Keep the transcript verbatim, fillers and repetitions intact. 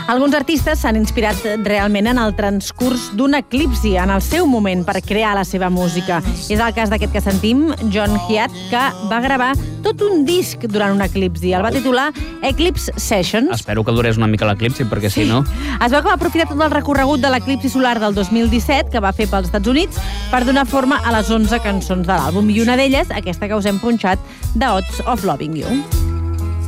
Alguns artistes s'han inspirat realment en el transcurs d'un eclipsi, en el seu moment, per crear la seva música. És el cas d'aquest que sentim, John Hiatt, que va gravar tot un disc durant un eclipsi. El va titular Eclipse Sessions. Espero que durés una mica l'eclipsi, perquè si no... Es veu que va aprofitar tot el recorregut de l'eclipsi solar del dos mil disset, que va fer pels Estats Units, per donar forma a les onze cançons de l'àlbum. I una d'elles, aquesta que us hem punxat, The Odds of Loving You.